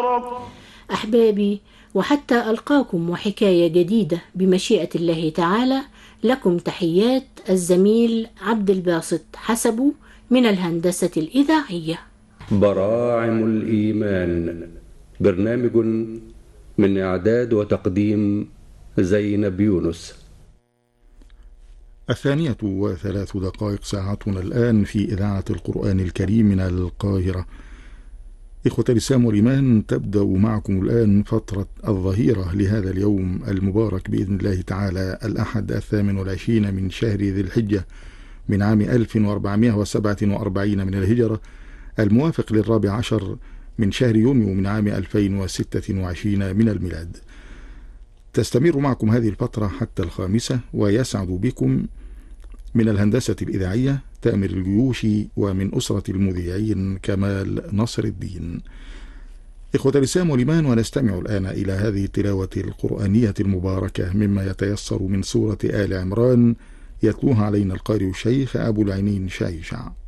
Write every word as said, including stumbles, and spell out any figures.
أحبابي، وحتى ألقاكم وحكاية جديدة بمشيئة الله تعالى، لكم تحيات الزميل عبد الباسط حسبه من الهندسة الإذاعية. براعم الإيمان، برنامج من إعداد وتقديم زينب يونس. الثانية وثلاث دقائق ساعتنا الآن في إذاعة القرآن الكريم من القاهرة. إخوة الإسلام والإيمان، تبدأ معكم الآن فترة الظهيرة لهذا اليوم المبارك بإذن الله تعالى، الأحد الثامن والعشرين من شهر ذي الحجة من عام ألف وأربعمائة وسبعة وأربعين من الهجرة، الموافق للرابع عشر من شهر يونيو من عام ألفين وستة وعشرين من الميلاد. تستمر معكم هذه الفترة حتى الخامسة، ويسعد بكم من الهندسة الإذاعية تامر الجيوشي، ومن أسرة المذيعين كمال نصر الدين. إخوة الإسلام والإيمان، ونستمع الآن إلى هذه التلاوة القرآنية المباركة مما يتيسر من سورة آل عمران، يتلوها علينا القارئ الشيخ أبو العينين شايشع.